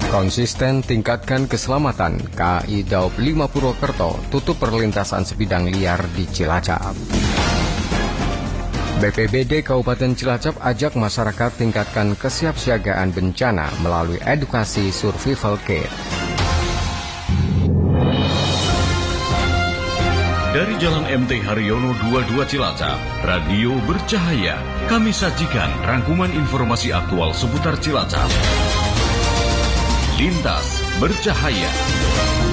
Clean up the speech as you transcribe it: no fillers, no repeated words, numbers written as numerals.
Konsisten tingkatkan keselamatan, KAI Daop 5 Purwokerto tutup perlintasan sebidang liar di Cilacap. BPBD Kabupaten Cilacap ajak masyarakat tingkatkan kesiapsiagaan bencana melalui edukasi survival kit. Dari Jalan MT Haryono 22 Cilacap, Radio Bercahaya, kami sajikan rangkuman informasi aktual seputar Cilacap. Lintas Bercahaya.